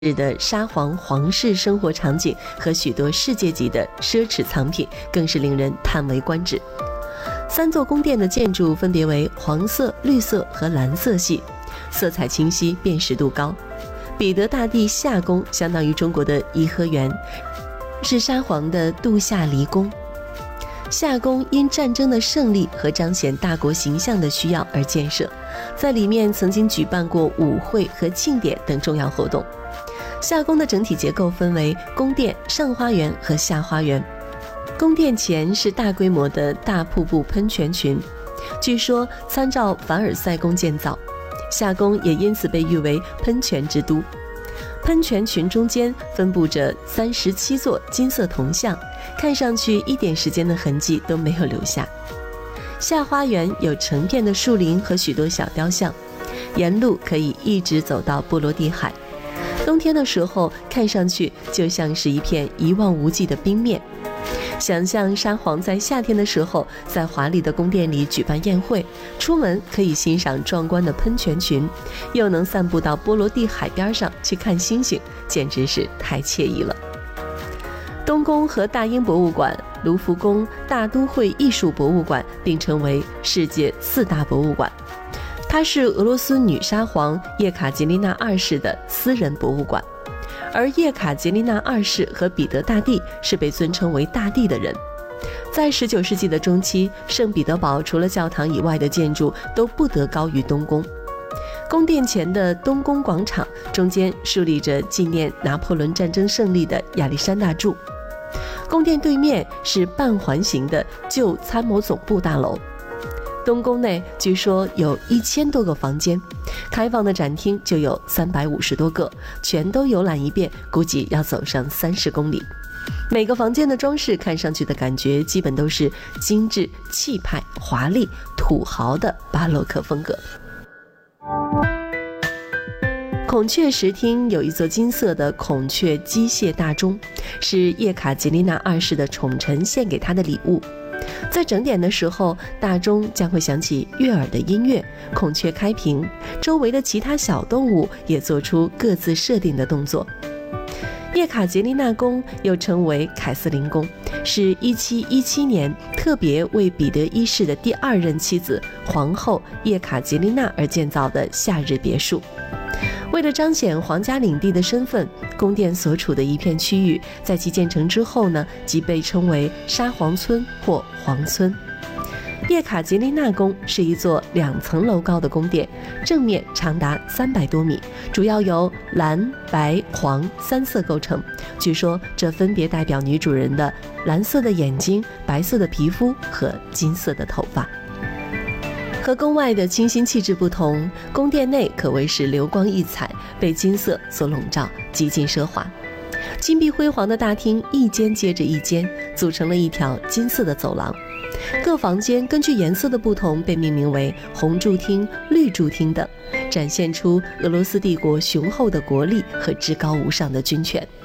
的沙皇皇室生活场景和许多世界级的奢侈藏品，更是令人叹为观止。3座宫殿的建筑分别为黄色、绿色和蓝色系，色彩清晰，辨识度高。彼得大帝夏宫相当于中国的颐和园，是沙皇的度夏离宫。夏宫因战争的胜利和彰显大国形象的需要而建设，在里面曾经举办过舞会和庆典等重要活动。夏宫的整体结构分为宫殿、上花园和下花园。宫殿前是大规模的大瀑布喷泉群，据说参照凡尔赛宫建造，夏宫也因此被誉为喷泉之都。喷泉群中间分布着37座金色铜像，看上去一点时间的痕迹都没有留下。下花园有成片的树林和许多小雕像，沿路可以一直走到波罗的海。冬天的时候看上去就像是一片一望无际的冰面。想象沙皇在夏天的时候在华丽的宫殿里举办宴会，出门可以欣赏壮观的喷泉群，又能散步到波罗的海边上去看星星，简直是太惬意了。东宫和大英博物馆、卢浮宫、大都会艺术博物馆并称为世界4大博物馆。它是俄罗斯女沙皇叶卡捷琳娜2世的私人博物馆，而叶卡捷琳娜2世和彼得大帝是被尊称为大帝的人。在19世纪的中期，圣彼得堡除了教堂以外的建筑都不得高于东宫。宫殿前的东宫广场中间竖立着纪念拿破仑战争胜利的亚历山大柱。宫殿对面是半环形的旧参谋总部大楼。东宫内据说有1000多个房间，开放的展厅就有350多个，全都游览一遍，估计要走上30公里。每个房间的装饰看上去的感觉基本都是精致、气派、华丽、土豪的巴洛克风格。孔雀石厅有一座金色的孔雀机械大钟，是叶卡捷琳娜2世的宠臣献给她的礼物。在整点的时候，大钟将会响起悦耳的音乐，孔雀开屏，周围的其他小动物也做出各自设定的动作。叶卡捷琳娜宫又称为凯瑟琳宫，是1717年特别为彼得1世的第2任妻子皇后叶卡捷琳娜而建造的夏日别墅。为了彰显皇家领地的身份，宫殿所处的一片区域在其建成之后呢，即被称为沙皇村或皇村。叶卡捷琳娜宫是一座2层楼高的宫殿，正面长达300多米，主要由蓝、白、黄3色构成。据说这分别代表女主人的蓝色的眼睛、白色的皮肤和金色的头发。和宫外的清新气质不同，宫殿内可谓是流光溢彩，被金色所笼罩，极尽奢华。金碧辉煌的大厅一间接着一间，组成了一条金色的走廊。各房间根据颜色的不同被命名为红柱厅、绿柱厅等，展现出俄罗斯帝国雄厚的国力和至高无上的军权。